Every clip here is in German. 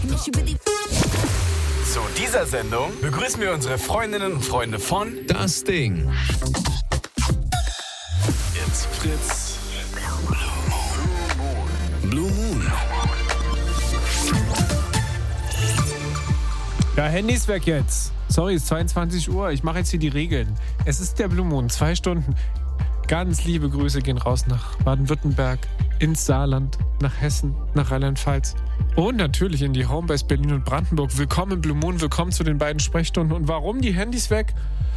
Zu dieser Sendung begrüßen wir unsere Freundinnen und Freunde von Das Ding. It's Fritz. Blue Moon. Ja, Handys weg jetzt. Sorry, es ist 22 Uhr. Ich mache jetzt hier die Regeln. Es ist der Blue Moon, 2 Stunden. Ganz liebe Grüße gehen raus nach Baden-Württemberg, ins Saarland, nach Hessen, nach Rheinland-Pfalz und natürlich in die Homebase Berlin und Brandenburg. Willkommen im Blue Moon, willkommen zu den beiden Sprechstunden. Und warum die Handys weg?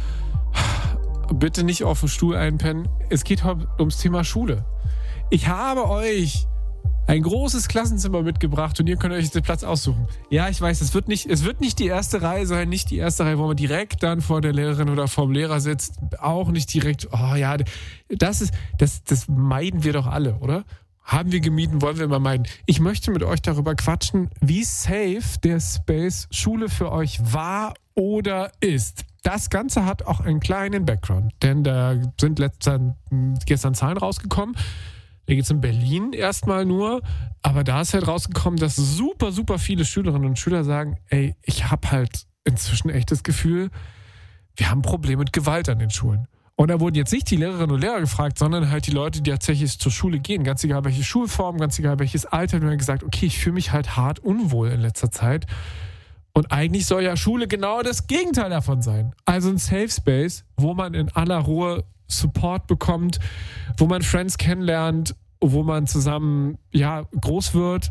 Bitte nicht auf dem Stuhl einpennen. Es geht heute ums Thema Schule. Ich habe euch ein großes Klassenzimmer mitgebracht und ihr könnt euch den Platz aussuchen. Ja, ich weiß, es wird nicht die erste Reihe sein, nicht die erste Reihe, wo man direkt dann vor der Lehrerin oder vor dem Lehrer sitzt. Auch nicht direkt, oh ja, das meiden wir doch alle, oder? Haben wir gemieden, wollen wir immer meiden. Ich möchte mit euch darüber quatschen, wie safe der Space Schule für euch war oder ist. Das Ganze hat auch einen kleinen Background, denn da sind gestern Zahlen rausgekommen. Da geht es in Berlin erstmal nur, aber da ist halt rausgekommen, dass super, super viele Schülerinnen und Schüler sagen, ey, ich habe halt inzwischen echt das Gefühl, wir haben Probleme mit Gewalt an den Schulen. Und da wurden jetzt nicht die Lehrerinnen und Lehrer gefragt, sondern halt die Leute, die tatsächlich zur Schule gehen, ganz egal welche Schulform, ganz egal welches Alter, und haben gesagt, okay, ich fühle mich halt hart unwohl in letzter Zeit. Und eigentlich soll ja Schule genau das Gegenteil davon sein. Also ein Safe Space, wo man in aller Ruhe Support bekommt, wo man Friends kennenlernt, wo man zusammen groß wird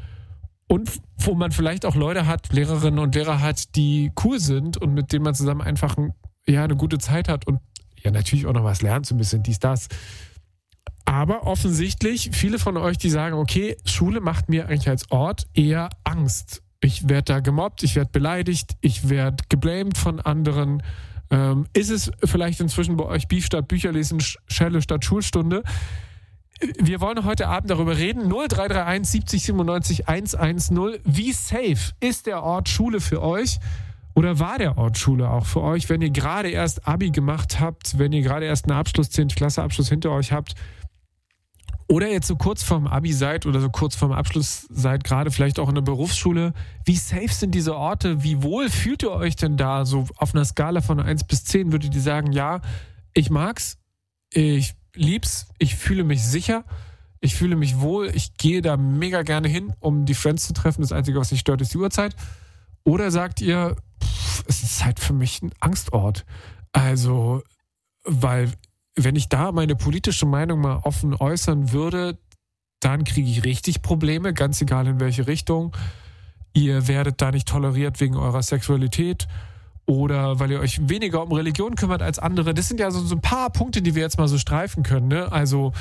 und wo man vielleicht auch Leute hat, Lehrerinnen und Lehrer hat, die cool sind und mit denen man zusammen einfach eine gute Zeit hat und ja natürlich auch noch was lernt, so ein bisschen dies, das. Aber offensichtlich viele von euch, die sagen, okay, Schule macht mir eigentlich als Ort eher Angst. Ich werde da gemobbt, ich werde beleidigt, ich werde geblamed von anderen. Ist es vielleicht inzwischen bei euch Beef statt Bücherlesen, Schelle statt Schulstunde? Wir wollen heute Abend darüber reden. 0331 70 97 110. Wie safe ist der Ort Schule für euch? Oder war der Ort Schule auch für euch, wenn ihr gerade erst Abi gemacht habt, wenn ihr gerade erst einen Abschluss, 10. Klasse Abschluss hinter euch habt? Oder jetzt so kurz vorm Abi seid oder so kurz vorm Abschluss seid, gerade vielleicht auch in der Berufsschule. Wie safe sind diese Orte? Wie wohl fühlt ihr euch denn da? So auf einer Skala von 1 bis 10 würdet ihr sagen, ja, ich mag's, ich lieb's, ich fühle mich sicher, ich fühle mich wohl, ich gehe da mega gerne hin, um die Friends zu treffen. Das Einzige, was mich stört, ist die Uhrzeit. Oder sagt ihr, es ist halt für mich ein Angstort. Also, weil wenn ich da meine politische Meinung mal offen äußern würde, dann kriege ich richtig Probleme, ganz egal in welche Richtung. Ihr werdet da nicht toleriert wegen eurer Sexualität oder weil ihr euch weniger um Religion kümmert als andere. Das sind ja so ein paar Punkte, die wir jetzt mal so streifen können, ne? Also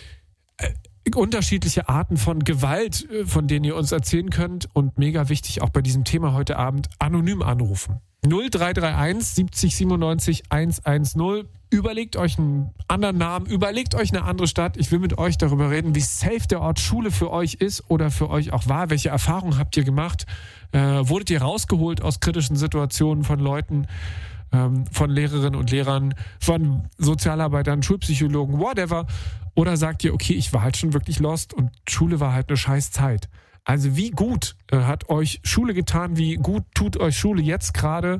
unterschiedliche Arten von Gewalt, von denen ihr uns erzählen könnt und mega wichtig auch bei diesem Thema heute Abend anonym anrufen. 0331 70 97 110. Überlegt euch einen anderen Namen, überlegt euch eine andere Stadt. Ich will mit euch darüber reden, wie safe der Ort Schule für euch ist oder für euch auch war. Welche Erfahrungen habt ihr gemacht? Wurdet ihr rausgeholt aus kritischen Situationen von Leuten, von Lehrerinnen und Lehrern, von Sozialarbeitern, Schulpsychologen, whatever? Oder sagt ihr, okay, ich war halt schon wirklich lost und Schule war halt eine scheiß Zeit. Also wie gut hat euch Schule getan? Wie gut tut euch Schule jetzt gerade?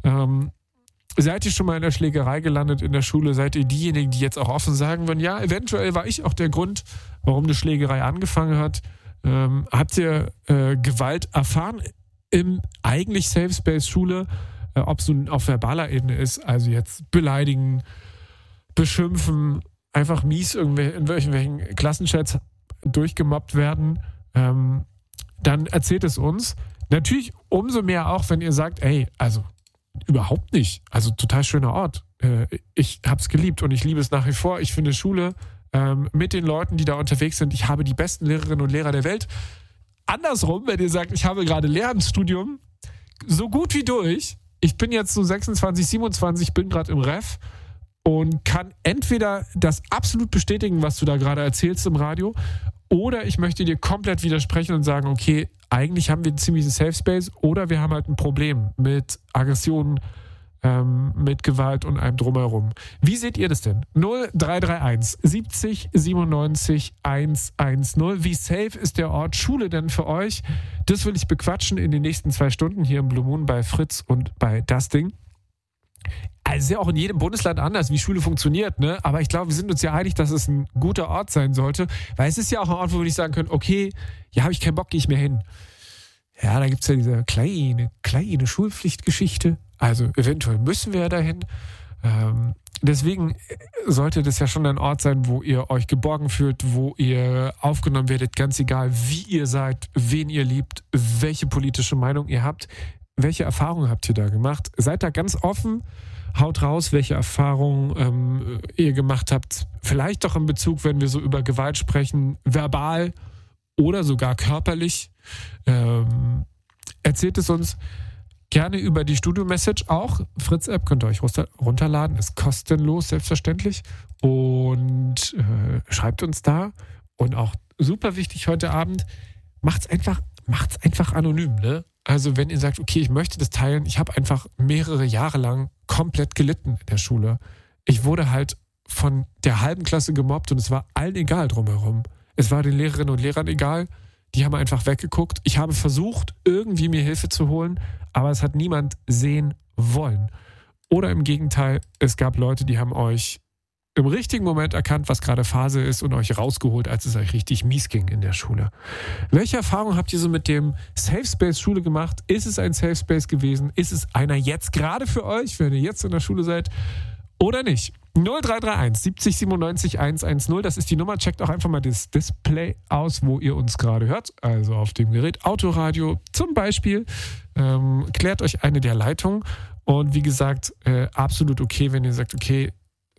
Seid ihr schon mal in der Schlägerei gelandet in der Schule? Seid ihr diejenigen, die jetzt auch offen sagen würden, ja, eventuell war ich auch der Grund, warum eine Schlägerei angefangen hat? Habt ihr Gewalt erfahren im eigentlich Safe Space Schule? Ob es nun auf verbaler Ebene ist, also jetzt beleidigen, beschimpfen, einfach mies in welchen Klassenchats durchgemobbt werden, dann erzählt es uns. Natürlich umso mehr auch, wenn ihr sagt, ey, also überhaupt nicht. Also total schöner Ort. Ich hab's geliebt und ich liebe es nach wie vor. Ich finde Schule mit den Leuten, die da unterwegs sind, ich habe die besten Lehrerinnen und Lehrer der Welt. Andersrum, wenn ihr sagt, ich habe gerade Lehramtsstudium, so gut wie durch. Ich bin jetzt so 26, 27, bin gerade im Ref und kann entweder das absolut bestätigen, was du da gerade erzählst im Radio, oder ich möchte dir komplett widersprechen und sagen, okay, eigentlich haben wir ein ziemliches Safe Space oder wir haben halt ein Problem mit Aggressionen, mit Gewalt und einem Drumherum. Wie seht ihr das denn? 0331 70 97 110. Wie safe ist der Ort Schule denn für euch? Das will ich bequatschen in den nächsten 2 Stunden hier im Blue Moon bei Fritz und bei Das Ding. Also ist ja auch in jedem Bundesland anders, wie Schule funktioniert, ne? Aber ich glaube, wir sind uns ja einig, dass es ein guter Ort sein sollte, weil es ist ja auch ein Ort, wo wir nicht sagen können, okay, ja, habe ich keinen Bock, gehe ich mehr hin. Ja, da gibt es ja diese kleine Schulpflichtgeschichte. Also eventuell müssen wir ja dahin. Deswegen sollte das ja schon ein Ort sein, wo ihr euch geborgen fühlt, wo ihr aufgenommen werdet, ganz egal, wie ihr seid, wen ihr liebt, welche politische Meinung ihr habt. Welche Erfahrungen habt ihr da gemacht? Seid da ganz offen, haut raus, welche Erfahrungen ihr gemacht habt. Vielleicht doch in Bezug, wenn wir so über Gewalt sprechen, verbal oder sogar körperlich. Erzählt es uns gerne über die Studio-Message auch. Fritz-App könnt ihr euch runterladen, ist kostenlos, selbstverständlich. Und schreibt uns da. Und auch super wichtig heute Abend, macht's einfach anonym, ne? Also wenn ihr sagt, okay, ich möchte das teilen, ich habe einfach mehrere Jahre lang komplett gelitten in der Schule. Ich wurde halt von der halben Klasse gemobbt und es war allen egal drumherum. Es war den Lehrerinnen und Lehrern egal, die haben einfach weggeguckt. Ich habe versucht, irgendwie mir Hilfe zu holen, aber es hat niemand sehen wollen. Oder im Gegenteil, es gab Leute, die haben euch im richtigen Moment erkannt, was gerade Phase ist und euch rausgeholt, als es euch richtig mies ging in der Schule. Welche Erfahrung habt ihr so mit dem Safe Space Schule gemacht? Ist es ein Safe Space gewesen? Ist es einer jetzt gerade für euch, wenn ihr jetzt in der Schule seid? Oder nicht? 0331 70 97 110, das ist die Nummer. Checkt auch einfach mal das Display aus, wo ihr uns gerade hört. Also auf dem Gerät Autoradio zum Beispiel. Klärt euch eine der Leitungen. Und wie gesagt, absolut okay, wenn ihr sagt, okay,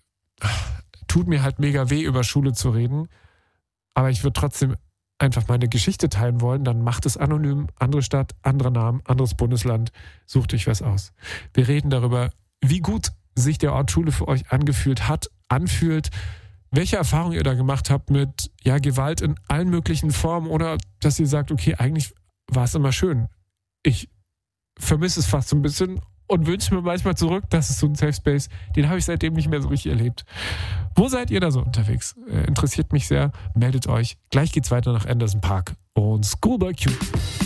tut mir halt mega weh, über Schule zu reden, aber ich würde trotzdem einfach meine Geschichte teilen wollen, dann macht es anonym, andere Stadt, anderer Name, anderes Bundesland, sucht euch was aus. Wir reden darüber, wie gut sich der Ort Schule für euch anfühlt, welche Erfahrungen ihr da gemacht habt mit Gewalt in allen möglichen Formen oder dass ihr sagt, okay, eigentlich war es immer schön. Ich vermisse es fast so ein bisschen und wünsche mir manchmal zurück, das ist so ein Safe Space, den habe ich seitdem nicht mehr so richtig erlebt. Wo seid ihr da so unterwegs? Interessiert mich sehr, meldet euch. Gleich geht's weiter nach Anderson Paak und Schoolboy Q.